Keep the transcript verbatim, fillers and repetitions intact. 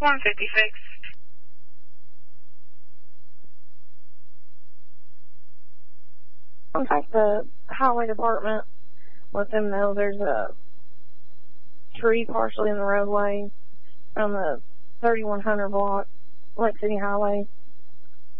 one fifty-six. Contact the highway department. Let them know there's a tree partially in the roadway on the thirty-one hundred block, Lake City Highway.